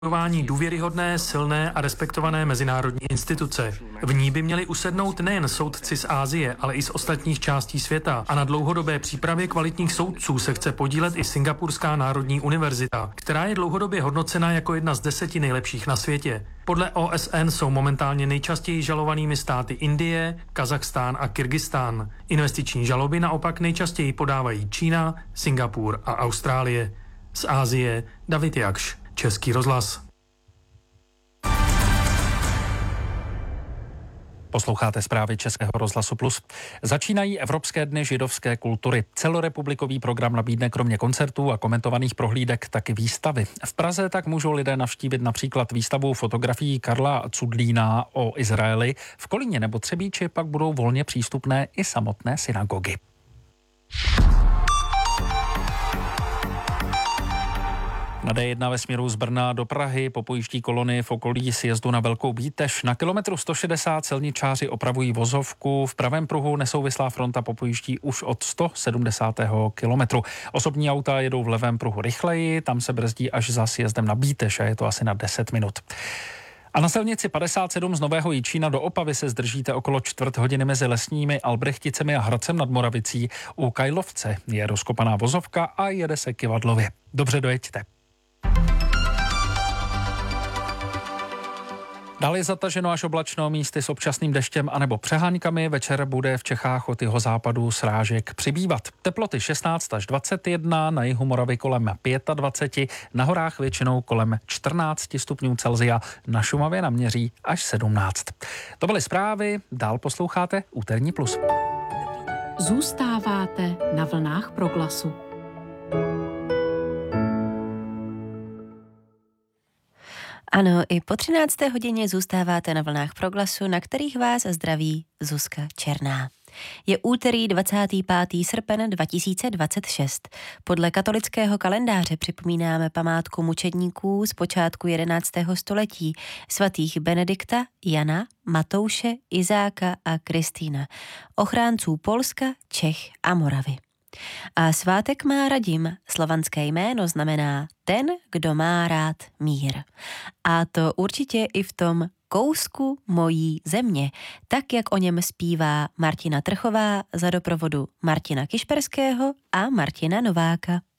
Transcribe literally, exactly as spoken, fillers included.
budování důvěryhodné, silné a respektované mezinárodní instituce. V ní by měli usednout nejen soudci z Asie, ale i z ostatních částí světa. A na dlouhodobé přípravě kvalitních soudců se chce podílet i Singapurská národní univerzita, která je dlouhodobě hodnocena jako jedna z deseti nejlepších na světě. Podle O S N jsou momentálně nejčastěji žalovanými státy Indie, Kazachstán a Kyrgyzstán. Investiční žaloby naopak nejčastěji podávají Čína, Singapur a Austrálie. Z Asie David Jakš, Český rozhlas. Posloucháte zprávy Českého rozhlasu Plus. Začínají Evropské dny židovské kultury. Celorepublikový program nabídne kromě koncertů a komentovaných prohlídek taky výstavy. V Praze tak můžou lidé navštívit například výstavu fotografií Karla Cudlína o Izraeli. V Kolíně nebo Třebíči pak budou volně přístupné i samotné synagogy. Na D jedna ve směru z Brna do Prahy popojíždí kolony v okolí sjezdu na Velkou Bíteš. Na kilometru sto šedesát silničáři opravují vozovku. V pravém pruhu nesouvislá fronta popojíždí už od sto sedmdesátého kilometru. Osobní auta jedou v levém pruhu rychleji, tam se brzdí až za sjezdem na Bíteš a je to asi na deset minut. A na silnici padesát sedm z Nového Jičína do Opavy se zdržíte okolo čtvrt hodiny mezi Lesními, Albrechticemi a Hradcem nad Moravicí. U Kajlovce je rozkopaná vozovka a jede se kyvadlově. Dobře dojeďte. Dále je zataženo až oblačno, místy s občasným deštěm anebo přeháňkami. Večer bude v Čechách od jihozápadu srážek přibývat. Teploty šestnáct až dvacet jedna, na jihu Moravy kolem dvacet pět, na horách většinou kolem čtrnáct stupňů Celsia, na Šumavě naměří až sedmnáct. To byly zprávy, dál posloucháte Úterní Plus. Zůstáváte na vlnách Proglasu. Ano, i po třinácté hodině zůstáváte na vlnách Proglasu, na kterých vás zdraví Zuzka Černá. Je úterý dvacátého pátého srpen dva tisíce dvacet šest. Podle katolického kalendáře připomínáme památku mučedníků z počátku jedenáctého století, svatých Benedikta, Jana, Matouše, Izáka a Kristýna, ochránců Polska, Čech a Moravy. A svátek má Radim, slovanské jméno znamená ten, kdo má rád mír. A to určitě i v tom kousku mojí země, tak jak o něm zpívá Martina Trchová za doprovodu Martina Kišperského a Martina Nováka.